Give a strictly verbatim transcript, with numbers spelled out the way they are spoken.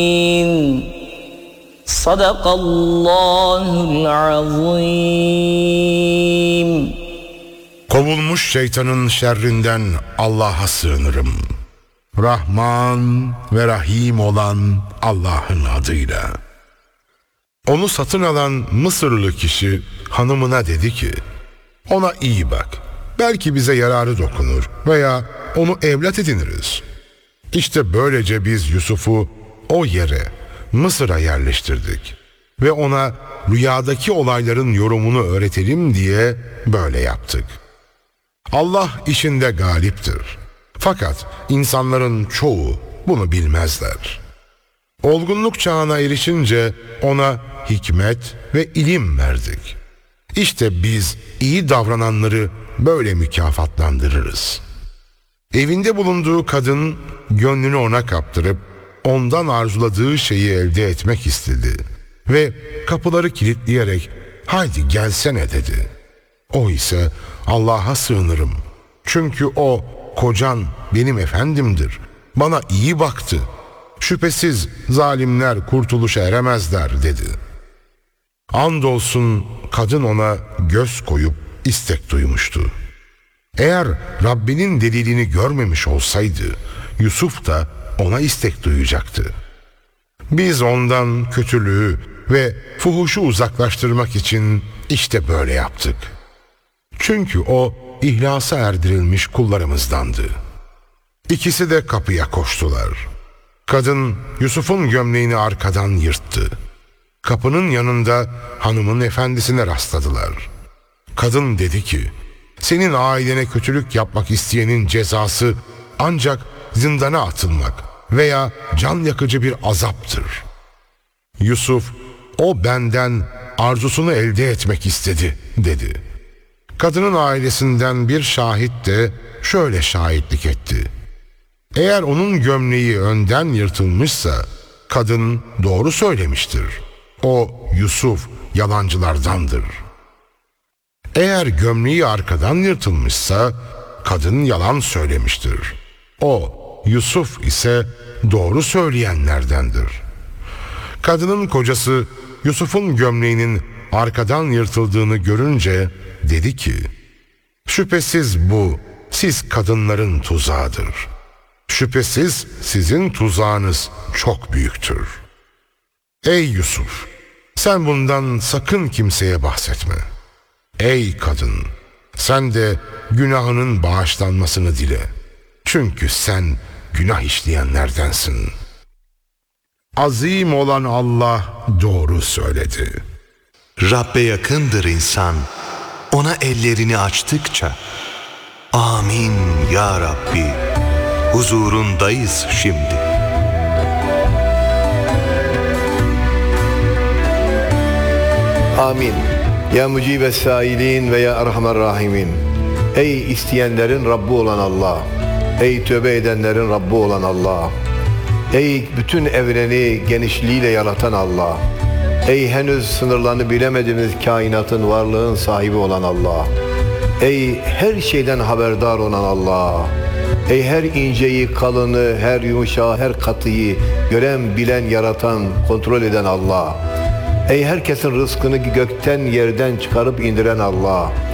Sadakallahul azim. Kovulmuş şeytanın şerrinden Allah'a sığınırım. Rahman ve Rahim olan Allah'ın adıyla. Onu satın alan Mısırlı kişi hanımına dedi ki, ona iyi bak, belki bize yararı dokunur veya onu evlat ediniriz. İşte böylece biz Yusuf'u o yere, Mısır'a yerleştirdik ve ona rüyadaki olayların yorumunu öğretelim diye böyle yaptık. Allah işinde galiptir. Fakat insanların çoğu bunu bilmezler. Olgunluk çağına erişince ona hikmet ve ilim verdik. İşte biz iyi davrananları böyle mükafatlandırırız. Evinde bulunduğu kadın gönlünü ona kaptırıp ondan arzuladığı şeyi elde etmek istedi ve kapıları kilitleyerek haydi gelsene dedi. O ise Allah'a sığınırım. Çünkü o kocan benim efendimdir. Bana iyi baktı. Şüphesiz zalimler kurtuluşa eremezler dedi. Andolsun kadın ona göz koyup istek duymuştu. Eğer Rabbinin delilini görmemiş olsaydı Yusuf da ona istek duyacaktı. Biz ondan kötülüğü ve fuhuşu uzaklaştırmak için işte böyle yaptık. Çünkü o ihlasa erdirilmiş kullarımızdandı. İkisi de kapıya koştular. Kadın Yusuf'un gömleğini arkadan yırttı. Kapının yanında hanımın efendisine rastladılar. Kadın dedi ki, senin ailene kötülük yapmak isteyenin cezası ancak zindana atılmak veya can yakıcı bir azaptır. Yusuf, o benden arzusunu elde etmek istedi dedi. Kadının ailesinden bir şahit de şöyle şahitlik etti. Eğer onun gömleği önden yırtılmışsa kadın doğru söylemiştir. O Yusuf yalancılardandır. Eğer gömleği arkadan yırtılmışsa kadın yalan söylemiştir. O Yusuf ise doğru söyleyenlerdendir. Kadının kocası Yusuf'un gömleğinin arkadan yırtıldığını görünce dedi ki, şüphesiz bu siz kadınların tuzağıdır. Şüphesiz sizin tuzağınız çok büyüktür. Ey Yusuf, sen bundan sakın kimseye bahsetme. Ey kadın, sen de günahının bağışlanmasını dile. Çünkü sen günah işleyenlerdensin. Azim olan Allah doğru söyledi. Rabbe yakındır insan, ona ellerini açtıkça. Amin ya Rabbi, huzurundayız şimdi. Amin. Ya mucibe sailin ve ya erhamer rahimin. Ey isteyenlerin Rabbi olan Allah. Ey tövbe edenlerin Rabbi olan Allah. Ey bütün evreni genişliğiyle yaratan Allah. Ey henüz sınırlarını bilemediğimiz kainatın, varlığın sahibi olan Allah. Ey her şeyden haberdar olan Allah. Ey her inceyi, kalını, her yumuşağı, her katıyı gören, bilen, yaratan, kontrol eden Allah. Ey herkesin rızkını gökten yerden çıkarıp indiren Allah.